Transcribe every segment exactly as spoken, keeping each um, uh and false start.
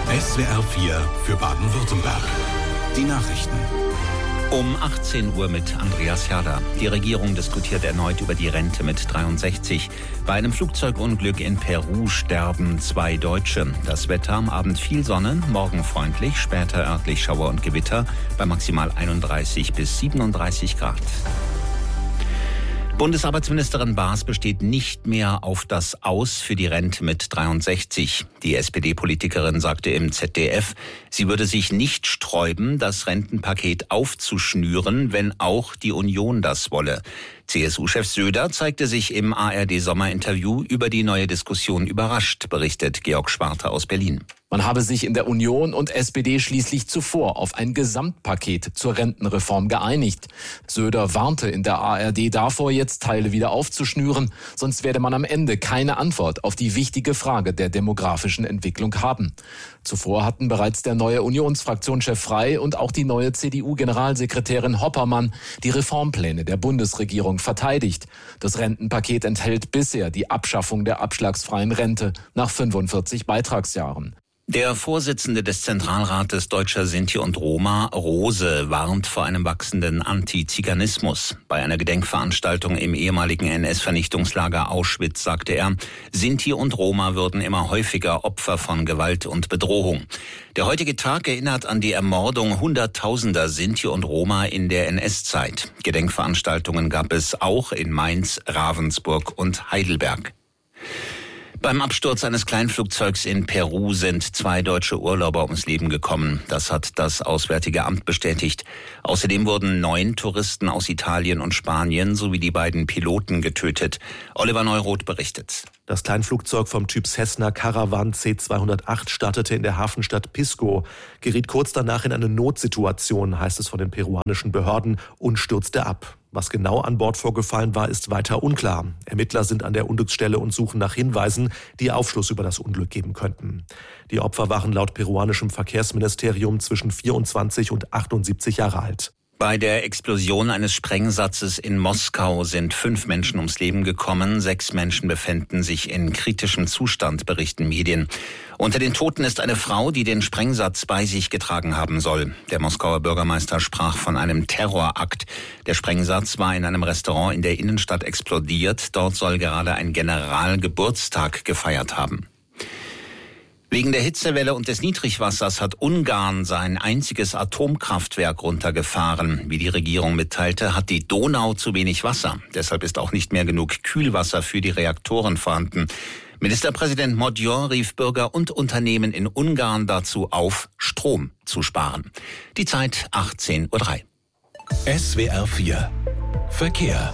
S W R vier für Baden-Württemberg. Die Nachrichten. Um achtzehn Uhr mit Andreas Herder. Die Regierung diskutiert erneut über die Rente mit dreiundsechzig. Bei einem Flugzeugunglück in Peru sterben zwei Deutsche. Das Wetter am Abend viel Sonne, morgen freundlich, später örtlich Schauer und Gewitter bei maximal einunddreißig bis siebenunddreißig Grad. Bundesarbeitsministerin Baas besteht nicht mehr auf das Aus für die Rente mit dreiundsechzig. Die S P D-Politikerin sagte im Z D F, sie würde sich nicht sträuben, das Rentenpaket aufzuschnüren, wenn auch die Union das wolle. C S U-Chef Söder zeigte sich im A R D-Sommerinterview über die neue Diskussion überrascht, berichtet Georg Schwarte aus Berlin. Man habe sich in der Union und S P D schließlich zuvor auf ein Gesamtpaket zur Rentenreform geeinigt. Söder warnte in der A R D davor, jetzt Teile wieder aufzuschnüren, sonst werde man am Ende keine Antwort auf die wichtige Frage der demografischen Entwicklung haben. Zuvor hatten bereits der neue Unionsfraktionschef Frey und auch die neue C D U-Generalsekretärin Hoppermann die Reformpläne der Bundesregierung verteidigt. Das Rentenpaket enthält bisher die Abschaffung der abschlagsfreien Rente nach fünfundvierzig Beitragsjahren. Der Vorsitzende des Zentralrates Deutscher Sinti und Roma, Rose, warnt vor einem wachsenden Antiziganismus. Bei einer Gedenkveranstaltung im ehemaligen N S-Vernichtungslager Auschwitz sagte er, Sinti und Roma würden immer häufiger Opfer von Gewalt und Bedrohung. Der heutige Tag erinnert an die Ermordung hunderttausender Sinti und Roma in der N S-Zeit. Gedenkveranstaltungen gab es auch in Mainz, Ravensburg und Heidelberg. Beim Absturz eines Kleinflugzeugs in Peru sind zwei deutsche Urlauber ums Leben gekommen. Das hat das Auswärtige Amt bestätigt. Außerdem wurden neun Touristen aus Italien und Spanien sowie die beiden Piloten getötet. Oliver Neuroth berichtet. Das Kleinflugzeug vom Typ Cessna Caravan C zweihundertacht startete in der Hafenstadt Pisco, geriet kurz danach in eine Notsituation, heißt es von den peruanischen Behörden, und stürzte ab. Was genau an Bord vorgefallen war, ist weiter unklar. Ermittler sind an der Unglücksstelle und suchen nach Hinweisen, die Aufschluss über das Unglück geben könnten. Die Opfer waren laut peruanischem Verkehrsministerium zwischen vierundzwanzig und achtundsiebzig Jahre alt. Bei der Explosion eines Sprengsatzes in Moskau sind fünf Menschen ums Leben gekommen. Sechs Menschen befinden sich in kritischem Zustand, berichten Medien. Unter den Toten ist eine Frau, die den Sprengsatz bei sich getragen haben soll. Der Moskauer Bürgermeister sprach von einem Terrorakt. Der Sprengsatz war in einem Restaurant in der Innenstadt explodiert. Dort soll gerade ein General Geburtstag gefeiert haben. Wegen der Hitzewelle und des Niedrigwassers hat Ungarn sein einziges Atomkraftwerk runtergefahren. Wie die Regierung mitteilte, hat die Donau zu wenig Wasser. Deshalb ist auch nicht mehr genug Kühlwasser für die Reaktoren vorhanden. Ministerpräsident Magyar rief Bürger und Unternehmen in Ungarn dazu auf, Strom zu sparen. Die Zeit achtzehn Uhr drei. S W R vier Verkehr.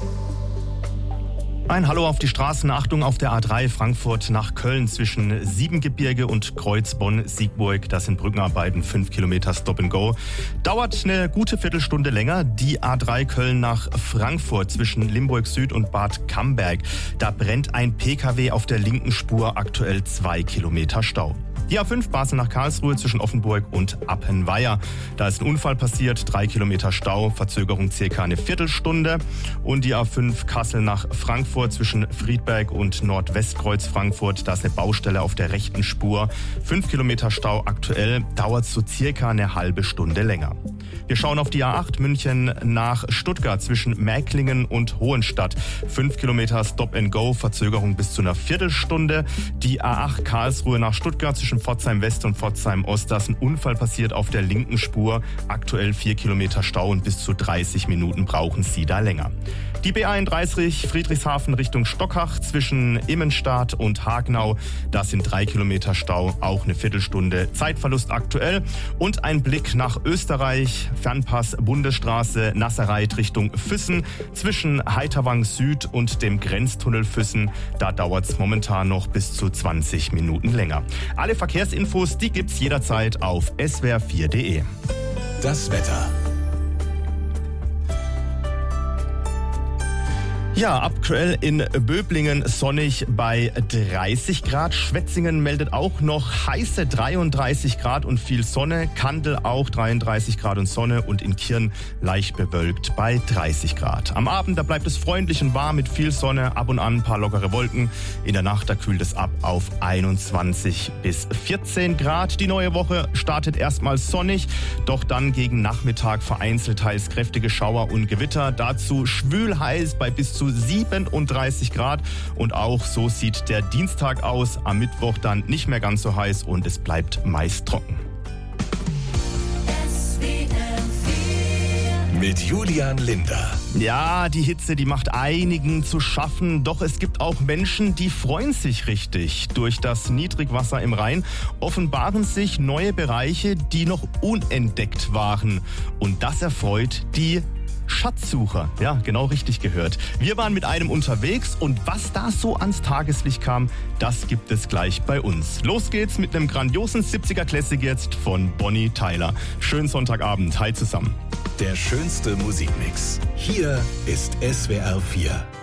Ein Hallo auf die Straßen. Achtung auf der A drei Frankfurt nach Köln zwischen Siebengebirge und Kreuzbonn-Siegburg. Das sind Brückenarbeiten, fünf Kilometer Stop and Go. Dauert eine gute Viertelstunde länger. Die A drei Köln nach Frankfurt zwischen Limburg Süd und Bad Camberg. Da brennt ein Pkw auf der linken Spur, aktuell zwei Kilometer Stau. Die A fünf Basel nach Karlsruhe zwischen Offenburg und Appenweier. Da ist ein Unfall passiert, drei Kilometer Stau, Verzögerung circa eine Viertelstunde. Und die A fünf Kassel nach Frankfurt zwischen Friedberg und Nordwestkreuz Frankfurt. Da ist eine Baustelle auf der rechten Spur. Fünf Kilometer Stau aktuell, dauert so circa eine halbe Stunde länger. Wir schauen auf die A acht München nach Stuttgart zwischen Mäglingen und Hohenstadt. Fünf Kilometer Stop and Go, Verzögerung bis zu einer Viertelstunde. Die A acht Karlsruhe nach Stuttgart zwischen Pforzheim West und Pforzheim Ost. Da ist ein Unfall passiert auf der linken Spur. Aktuell vier Kilometer Stau und bis zu dreißig Minuten brauchen Sie da länger. Die B einunddreißig Friedrichshafen Richtung Stockach zwischen Immenstadt und Hagenau. Da sind drei Kilometer Stau, auch eine Viertelstunde Zeitverlust aktuell. Und ein Blick nach Österreich, Fernpass Bundesstraße Nasserreit Richtung Füssen zwischen Heiterwang Süd und dem Grenztunnel Füssen. Da dauert es momentan noch bis zu zwanzig Minuten länger. Alle Verkehrsinfos, die gibt's jederzeit auf S W R vier punkt de. Das Wetter. Ja, ab Aktuell in Böblingen sonnig bei dreißig Grad. Schwetzingen meldet auch noch heiße dreiunddreißig Grad und viel Sonne. Kandel auch dreiunddreißig Grad und Sonne und in Kirn leicht bewölkt bei dreißig Grad. Am Abend, da bleibt es freundlich und warm mit viel Sonne, ab und an ein paar lockere Wolken. In der Nacht, da kühlt es ab auf einundzwanzig bis vierzehn Grad. Die neue Woche startet erstmal sonnig, doch dann gegen Nachmittag vereinzelt teils kräftige Schauer und Gewitter. Dazu schwül heiß bei bis zu siebenunddreißig Grad und auch so sieht der Dienstag aus. Am Mittwoch dann nicht mehr ganz so heiß und es bleibt meist trocken. Mit Julian Linder. Ja, die Hitze, die macht einigen zu schaffen. Doch es gibt auch Menschen, die freuen sich richtig. Durch das Niedrigwasser im Rhein offenbaren sich neue Bereiche, die noch unentdeckt waren. Und das erfreut die Schatzsucher. Ja, genau richtig gehört. Wir waren mit einem unterwegs und was da so ans Tageslicht kam, das gibt es gleich bei uns. Los geht's mit einem grandiosen siebziger Classic jetzt von Bonnie Tyler. Schönen Sonntagabend. Hi zusammen. Der schönste Musikmix. Hier ist S W R vier.